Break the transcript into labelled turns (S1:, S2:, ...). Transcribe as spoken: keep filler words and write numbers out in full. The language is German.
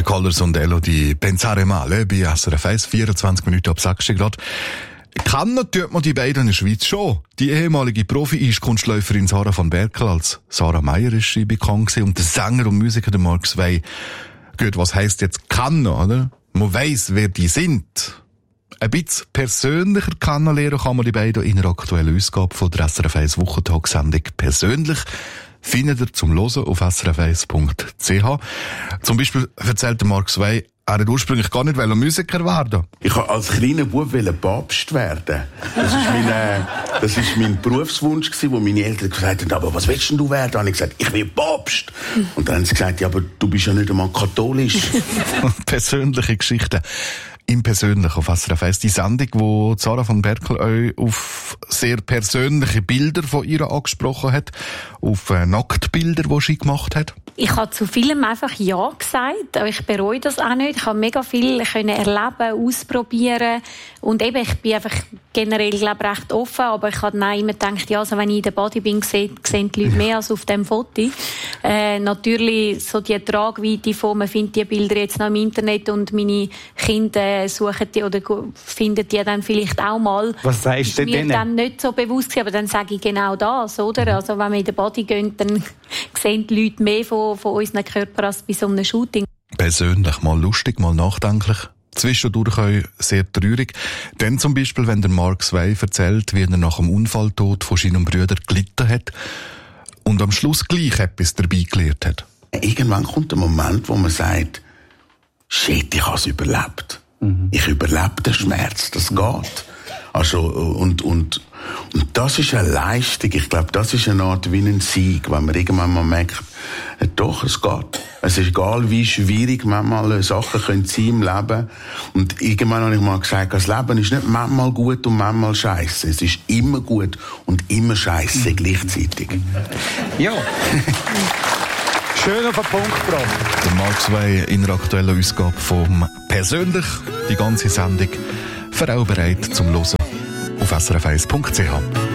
S1: Colors und Elodie Pensare Male bei S R F eins, vierundzwanzig Minuten ab sechs Grad. Kennen tut man die beiden in der Schweiz schon. Die ehemalige Profi-Eiskunstläuferin Sarah von Berkel als Sarah Meier ist sie bekannt gewesen und der Sänger und Musiker der Mark Zwei. Gut, was heisst jetzt kennen, oder? Man weiss, wer die sind. Ein bisschen persönlicher kennenlernen kann man die beiden in einer aktuellen Ausgabe von der S R F eins Wochentagssendung persönlich. Findet ihr zum Hören auf s r f eins punkt c h. Zum Beispiel erzählt der Mark Zwei, er wollte ursprünglich gar nicht Musiker werden.
S2: Ich wollte als kleiner Bub Papst werden. Das ist mein, äh, das ist mein Berufswunsch gewesen, wo meine Eltern gesagt haben, aber was willst denn du werden? Und ich gesagt, ich will Papst. Und dann haben sie gesagt, ja, aber du bist ja nicht einmal katholisch.
S1: Persönliche Geschichten. Im Persönlichen auf S R F eins. Die Sendung, wo Sarah von Berkel euch auf sehr persönliche Bilder von ihr angesprochen hat, auf äh, Nacktbilder, die sie gemacht hat.
S3: Ich habe zu vielem einfach Ja gesagt, aber ich bereue das auch nicht. Ich habe mega viel können erleben, ausprobieren und eben, ich bin einfach generell, glaube ich, recht offen, aber ich habe dann immer gedacht, ja, also wenn ich in der Body bin, sehen, sehen die Leute mehr als auf dem Foto. Äh, natürlich so die Tragweite von, man findet die Bilder jetzt noch im Internet und meine Kinder suchen die oder finden die dann vielleicht auch mal.
S4: Was sagst du denn?
S3: Ist mir dann nicht so bewusst gewesen, aber dann sage ich genau das, oder? Also wenn wir in der Body gehen, dann sehen die Leute mehr von, von unseren Körpern als bei so einem Shooting.
S1: Persönlich, mal lustig, mal nachdenklich. Zwischendurch auch sehr traurig. Dann zum Beispiel, wenn der Mark Zwei erzählt, wie er nach dem Unfalltod von seinem Bruder gelitten hat und am Schluss gleich etwas dabei gelernt hat.
S2: Irgendwann kommt der Moment, wo man sagt, shit, ich habe es überlebt. Mhm. Ich überlebe den Schmerz, das geht. Also, und, und, und das ist eine Leistung. Ich glaube, das ist eine Art wie ein Sieg, wenn man irgendwann mal merkt, ja, doch, es geht. Es ist egal, wie schwierig manchmal Sachen können sein im Leben. Und irgendwann habe ich mal gesagt, das Leben ist nicht manchmal gut und manchmal scheiße. Es ist immer gut und immer scheiße gleichzeitig.
S4: Ja. Schön auf den Punkt gebracht.
S1: Der Mark Zwei in der aktuellen Ausgabe vom Persönlich. Die ganze Sendung für auch bereit zum Hören auf s r f eins punkt c h.